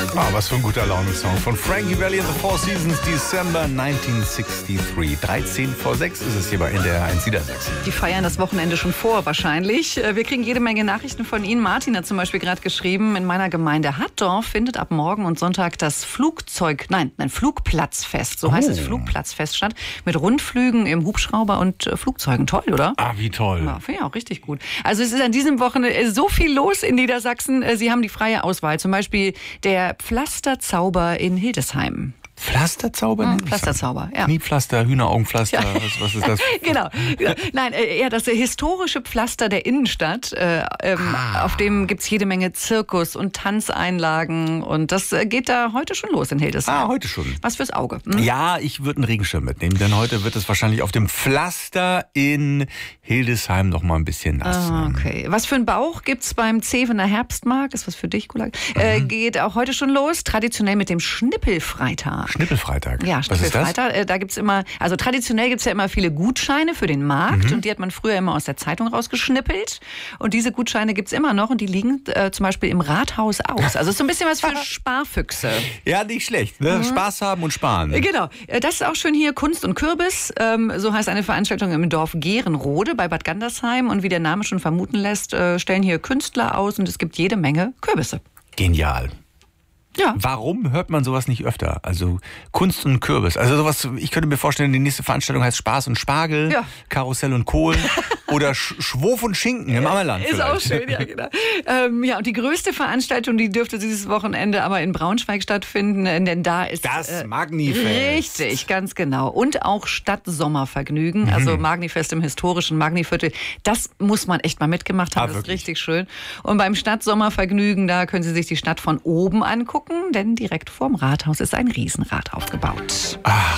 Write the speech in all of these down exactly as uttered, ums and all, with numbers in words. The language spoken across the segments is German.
Ah, was für ein guter Laune-Song von Frankie Valli and the Four Seasons, December neunzehnhunderteinundsechzig. dreizehn vor sechs ist es hier bei N D R eins Niedersachsen. Die feiern das Wochenende schon vor, wahrscheinlich. Wir kriegen jede Menge Nachrichten von Ihnen. Martin hat zum Beispiel gerade geschrieben, in meiner Gemeinde Hattorf findet ab morgen und Sonntag das Flugzeug, nein, nein, Flugplatzfest, so Oh. heißt es, Flugplatzfest statt, mit Rundflügen im Hubschrauber und äh, Flugzeugen. Toll, oder? Ah, wie toll. Ja, finde ich auch richtig gut. Also es ist an diesem Wochenende so viel los in Niedersachsen. Sie haben die freie Auswahl. Zum Beispiel der Pflasterzauber in Hildesheim. Pflasterzauber? Hm, Pflasterzauber, ja. Kniepflaster, Hühneraugenpflaster, Ja. was, was ist das? Genau. Ja, nein, äh, ja, das historische Pflaster der Innenstadt. Äh, ähm, Ah. Auf dem gibt es jede Menge Zirkus und Tanzeinlagen. Und das äh, geht da heute schon los in Hildesheim. Ah, heute schon. Was fürs Auge. Hm? Ja, ich würde einen Regenschirm mitnehmen, denn heute wird es wahrscheinlich auf dem Pflaster in Hildesheim noch mal ein bisschen nass Ah, sein. okay. Was für einen Bauch gibt's beim Zevener Herbstmarkt? Ist was für dich, Gulag? Mhm. Äh, geht auch heute schon los. Traditionell mit dem Schnippelfreitag. Schnippelfreitag. Ja, Was ist das? Schnippelfreitag. Äh, Da gibt's immer, also traditionell gibt's ja immer viele Gutscheine für den Markt Mhm. und die hat man früher immer aus der Zeitung rausgeschnippelt. Und diese Gutscheine gibt's immer noch und die liegen äh, zum Beispiel im Rathaus aus. Also ist so ein bisschen was für Sparfüchse. Ja, nicht schlecht. Ne? Spaß haben und sparen. Äh, Genau. Äh, Das ist auch schön hier, Kunst und Kürbis. Ähm, so heißt eine Veranstaltung im Dorf Gehrenrode bei Bad Gandersheim. Und wie der Name schon vermuten lässt, äh, stellen hier Künstler aus und es gibt jede Menge Kürbisse. Genial. Ja. Warum hört man sowas nicht öfter? Also Kunst und Kürbis. Also sowas, ich könnte mir vorstellen, die nächste Veranstaltung heißt Spaß und Spargel, Ja. Karussell und Kohlen oder Sch Schwof und Schinken im Ammerland. Ist vielleicht. auch schön, ja, genau. Ähm, ja, und die größte Veranstaltung, die dürfte dieses Wochenende aber in Braunschweig stattfinden, denn da ist... Das Magnifest. Richtig, ganz genau. Und auch Stadtsommervergnügen, Mhm. also Magnifest im historischen Magniviertel. Das muss man echt mal mitgemacht haben, Ah, das ist wirklich? richtig schön. Und beim Stadtsommervergnügen, da können Sie sich die Stadt von oben angucken, denn direkt vorm Rathaus ist ein Riesenrad aufgebaut.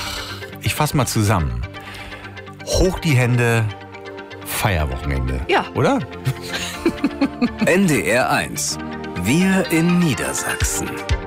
Ich fasse mal zusammen. Hoch die Hände, Feierwochenende. Ja. Oder? N D R eins. Wir in Niedersachsen.